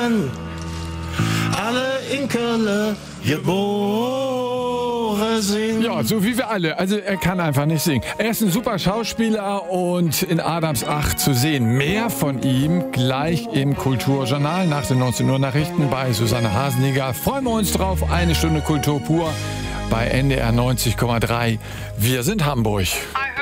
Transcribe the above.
Mann, alle in Köln geboren sind. Ja, so wie wir alle. Also er kann einfach nicht singen. Er ist ein super Schauspieler und in Adams 8 zu sehen. Mehr von ihm gleich im Kulturjournal nach den 19 Uhr Nachrichten bei Susanne Hasenjäger. Freuen wir uns drauf. Eine Stunde Kultur pur bei NDR 90,3. Wir sind Hamburg.